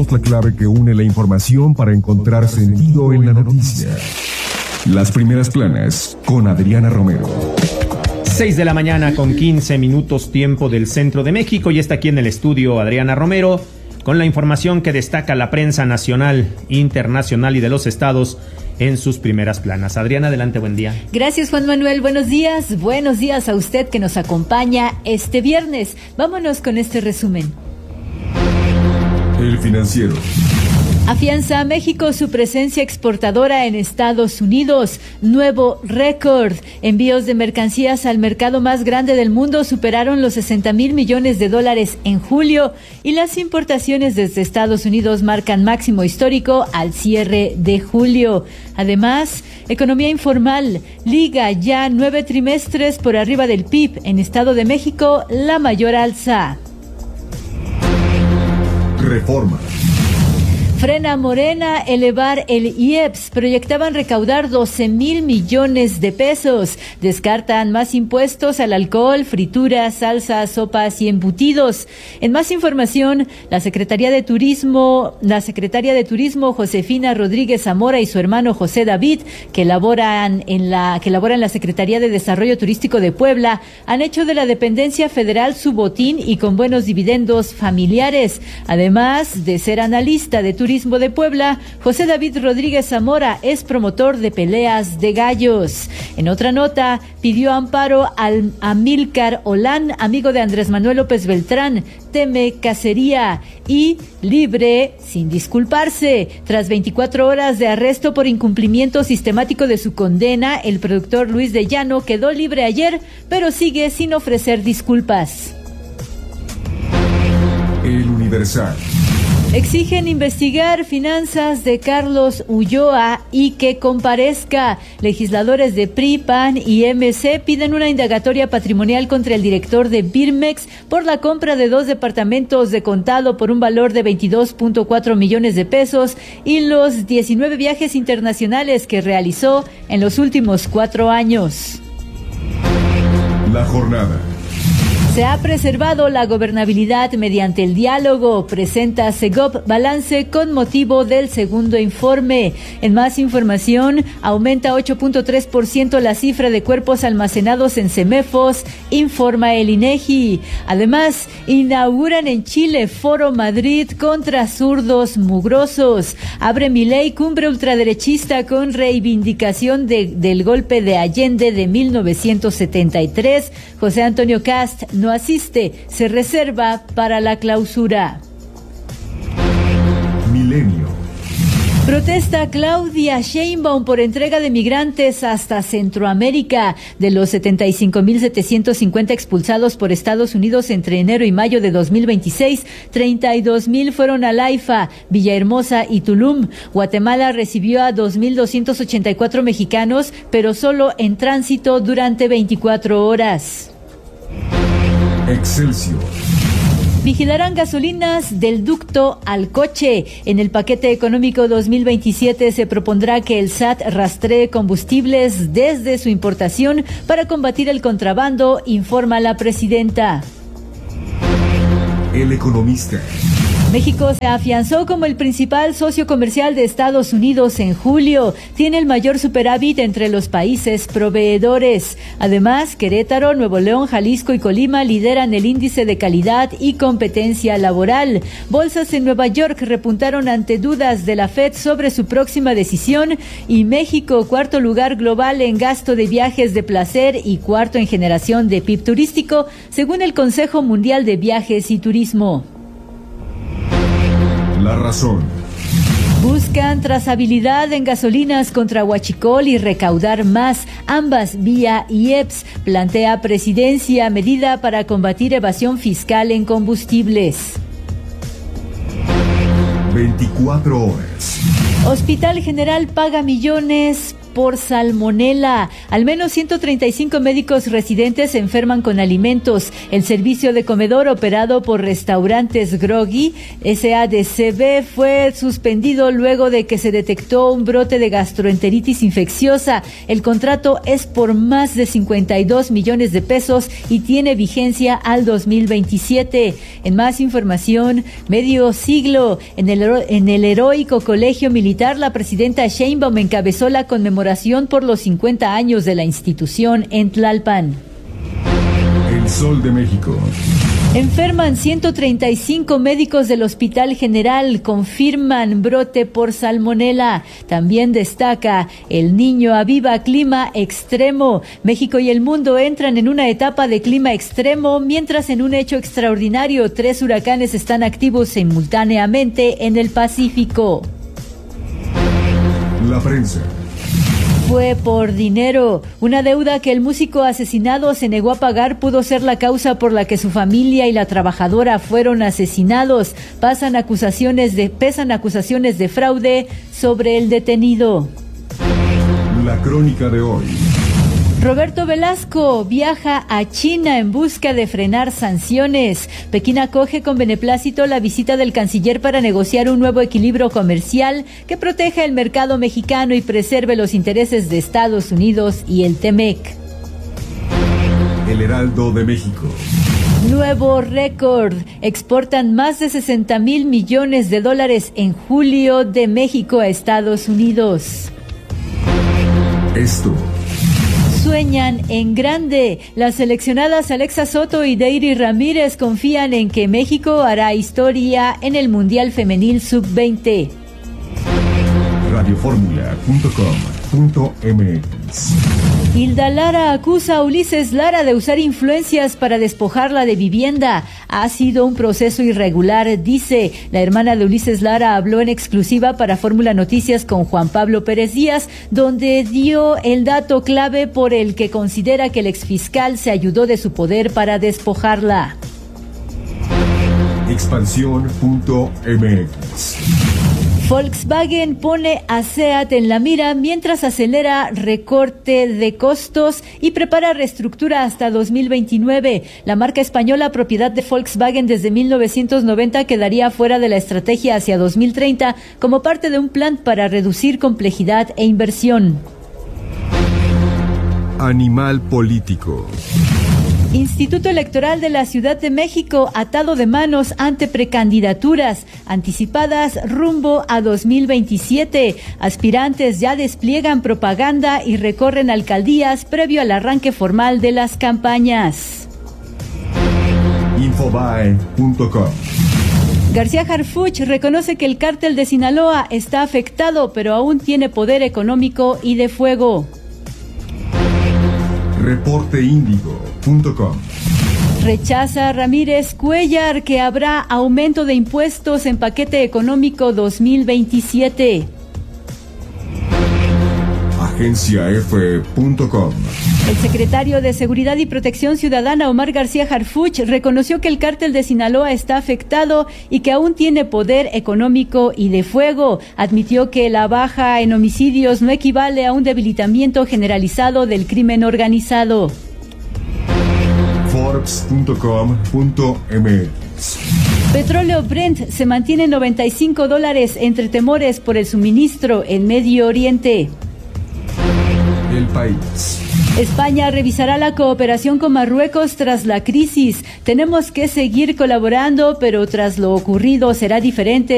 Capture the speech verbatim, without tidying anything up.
somos la clave que une la información para encontrar sentido en la noticia. Las primeras planas con Adriana Romero. seis de la mañana con quince minutos tiempo del centro de México y está aquí en el estudio Adriana Romero con la información que destaca la prensa nacional, internacional y de los estados en sus primeras planas. Adriana, adelante, buen día. Gracias, Juan Manuel. Buenos días. Buenos días a usted que nos acompaña este viernes. Vámonos con este resumen. El Financiero. Afianza a México su presencia exportadora en Estados Unidos. Nuevo récord. Envíos de mercancías al mercado más grande del mundo superaron los sesenta mil millones de dólares en julio y las importaciones desde Estados Unidos marcan máximo histórico al cierre de julio. Además, economía informal liga ya nueve trimestres por arriba del P I B. En Estado de México, la mayor alza. Reforma. Frena Morena elevar el I E P S. Proyectaban recaudar doce mil millones de pesos. Descartan más impuestos al alcohol, frituras, salsas, sopas y embutidos. En más información, la Secretaría de Turismo, la Secretaria de Turismo Josefina Rodríguez Zamora y su hermano José David, que laboran en la que laboran en la Secretaría de Desarrollo Turístico de Puebla, han hecho de la dependencia federal su botín y con buenos dividendos familiares. Además de ser analista de turismo Turismo de Puebla, José David Rodríguez Zamora es promotor de peleas de gallos. En otra nota, pidió amparo al Amílcar Olán, amigo de Andrés Manuel López Beltrán, teme cacería y libre sin disculparse. Tras veinticuatro horas de arresto por incumplimiento sistemático de su condena, el productor Luis de Llano quedó libre ayer, pero sigue sin ofrecer disculpas. El Universal. Exigen investigar finanzas de Carlos Ulloa y que comparezca. Legisladores de P R I, P A N y M C piden una indagatoria patrimonial contra el director de Birmex por la compra de dos departamentos de contado por un valor de veintidós punto cuatro millones de pesos y los diecinueve viajes internacionales que realizó en los últimos cuatro años. La jornada. Se ha preservado la gobernabilidad mediante el diálogo, presenta Segov balance con motivo del segundo informe. En más información, aumenta ocho punto tres por ciento la cifra de cuerpos almacenados en CEMEFOS, informa el INEGI. Además, inauguran en Chile Foro Madrid contra zurdos mugrosos. Abre Milei cumbre ultraderechista con reivindicación de, del golpe de Allende de mil novecientos setenta y tres. José Antonio Cast no asiste, se reserva para la clausura. Milenio. Protesta Claudia Sheinbaum por entrega de migrantes hasta Centroamérica. De los setenta y cinco mil setecientos cincuenta expulsados por Estados Unidos entre enero y mayo de dos mil veintiséis, treinta y dos mil fueron a Laifa, Villahermosa y Tulum. Guatemala recibió a dos mil doscientos ochenta y cuatro mexicanos, pero solo en tránsito durante veinticuatro horas. Excelsior. Vigilarán gasolinas del ducto al coche. En el paquete económico dos mil veintisiete se propondrá que el S A T rastree combustibles desde su importación para combatir el contrabando, informa la presidenta. El Economista. México se afianzó como el principal socio comercial de Estados Unidos en julio. Tiene el mayor superávit entre los países proveedores. Además, Querétaro, Nuevo León, Jalisco y Colima lideran el índice de calidad y competencia laboral. Bolsas en Nueva York repuntaron ante dudas de la Fed sobre su próxima decisión y México, cuarto lugar global en gasto de viajes de placer y cuarto en generación de P I B turístico, según el Consejo Mundial de Viajes y Turismo. La Razón. Buscan trazabilidad en gasolinas contra huachicol y recaudar más, ambas vía I E P S. Plantea presidencia medida para combatir evasión fiscal en combustibles. veinticuatro horas. Hospital General paga millones por salmonela. Al menos ciento treinta y cinco médicos residentes se enferman con alimentos. El servicio de comedor operado por Restaurantes Groggy, S A D C B, fue suspendido luego de que se detectó un brote de gastroenteritis infecciosa. El contrato es por más de cincuenta y dos millones de pesos y tiene vigencia al dos mil veintisiete. En más información, medio siglo, en el, en el heroico colegio militar, la presidenta Sheinbaum encabezó la conmemoración por los cincuenta años de la institución en Tlalpan. El Sol de México. Enferman ciento treinta y cinco médicos del Hospital General, confirman brote por salmonela. También destaca, el Niño aviva clima extremo. México y el mundo entran en una etapa de clima extremo, mientras en un hecho extraordinario, tres huracanes están activos simultáneamente en el Pacífico. La prensa. Fue por dinero. Una deuda que el músico asesinado se negó a pagar pudo ser la causa por la que su familia y la trabajadora fueron asesinados. Pasan acusaciones de, pesan acusaciones de fraude sobre el detenido. La crónica de hoy. Roberto Velasco viaja a China en busca de frenar sanciones. Pekín acoge con beneplácito la visita del canciller para negociar un nuevo equilibrio comercial que proteja el mercado mexicano y preserve los intereses de Estados Unidos y el Temec. El Heraldo de México. Nuevo récord. Exportan más de sesenta mil millones de dólares en julio de México a Estados Unidos. Esto. Sueñan en grande. Las seleccionadas Alexa Soto y Deiri Ramírez confían en que México hará historia en el Mundial Femenil sub veinte. radioformula punto com punto m x. Hilda Lara acusa a Ulises Lara de usar influencias para despojarla de vivienda. Ha sido un proceso irregular, dice. La hermana de Ulises Lara habló en exclusiva para Fórmula Noticias con Juan Pablo Pérez Díaz, donde dio el dato clave por el que considera que el exfiscal se ayudó de su poder para despojarla. expansión punto m x. Volkswagen pone a SEAT en la mira mientras acelera recorte de costos y prepara reestructura hasta dos mil veintinueve. La marca española, propiedad de Volkswagen desde mil novecientos noventa, quedaría fuera de la estrategia hacia dos mil treinta como parte de un plan para reducir complejidad e inversión. Animal político. Instituto Electoral de la Ciudad de México atado de manos ante precandidaturas anticipadas rumbo a dos mil veintisiete. Aspirantes ya despliegan propaganda y recorren alcaldías previo al arranque formal de las campañas. Infobae punto com. García Harfuch reconoce que el cártel de Sinaloa está afectado, pero aún tiene poder económico y de fuego. reporte índigo punto com. Rechaza Ramírez Cuellar que habrá aumento de impuestos en paquete económico dos mil veintisiete. agencia efe punto com. El secretario de Seguridad y Protección Ciudadana, Omar García Harfuch, reconoció que el cártel de Sinaloa está afectado y que aún tiene poder económico y de fuego. Admitió que la baja en homicidios no equivale a un debilitamiento generalizado del crimen organizado. forbes punto com punto m x. Petróleo Brent se mantiene en noventa y cinco dólares entre temores por el suministro en Medio Oriente. El País. España revisará la cooperación con Marruecos tras la crisis. Tenemos que seguir colaborando, pero tras lo ocurrido será diferente.